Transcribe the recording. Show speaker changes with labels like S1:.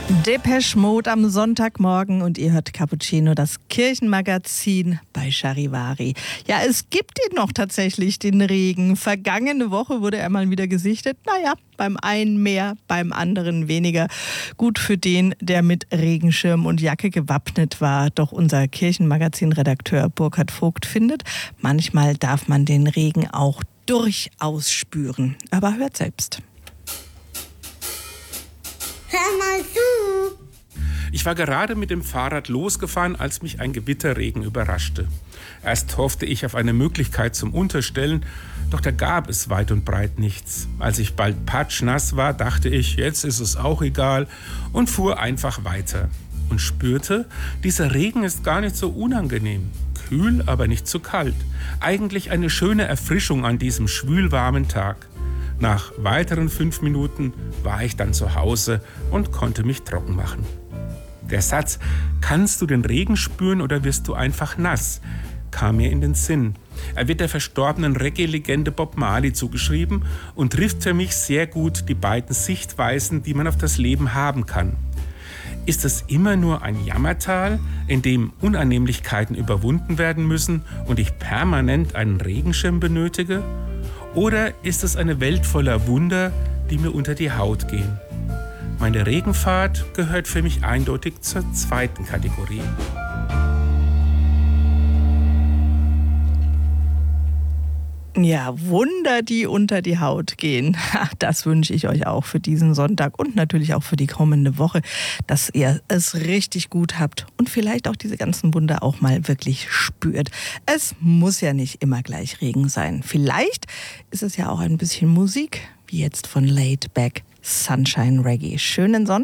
S1: Depeche Mode am Sonntagmorgen und ihr hört Cappuccino, das Kirchenmagazin bei Charivari. Ja, es gibt ihn noch tatsächlich, den Regen. Vergangene Woche wurde er mal wieder gesichtet. Naja, beim einen mehr, beim anderen weniger. Gut für den, der mit Regenschirm und Jacke gewappnet war. Doch unser Kirchenmagazin-Redakteur Burkhard Vogt findet, manchmal darf man den Regen auch durchaus spüren. Aber hört selbst.
S2: Hör mal zu!
S3: Ich war gerade mit dem Fahrrad losgefahren, als mich ein Gewitterregen überraschte. Erst hoffte ich auf eine Möglichkeit zum Unterstellen, doch da gab es weit und breit nichts. Als ich bald patschnass war, dachte ich, jetzt ist es auch egal und fuhr einfach weiter. Und spürte, dieser Regen ist gar nicht so unangenehm. Kühl, aber nicht zu kalt. Eigentlich eine schöne Erfrischung an diesem schwülwarmen Tag. Nach weiteren 5 Minuten war ich dann zu Hause und konnte mich trocken machen. Der Satz, kannst du den Regen spüren oder wirst du einfach nass, kam mir in den Sinn. Er wird der verstorbenen Reggae-Legende Bob Marley zugeschrieben und trifft für mich sehr gut die beiden Sichtweisen, die man auf das Leben haben kann. Ist es immer nur ein Jammertal, in dem Unannehmlichkeiten überwunden werden müssen und ich permanent einen Regenschirm benötige? Oder ist es eine Welt voller Wunder, die mir unter die Haut gehen? Meine Regenfahrt gehört für mich eindeutig zur zweiten Kategorie.
S1: Ja, Wunder, die unter die Haut gehen. Das wünsche ich euch auch für diesen Sonntag und natürlich auch für die kommende Woche, dass ihr es richtig gut habt und vielleicht auch diese ganzen Wunder auch mal wirklich spürt. Es muss ja nicht immer gleich Regen sein. Vielleicht ist es ja auch ein bisschen Musik, wie jetzt von Laid Back Sunshine Reggae. Schönen Sonntag.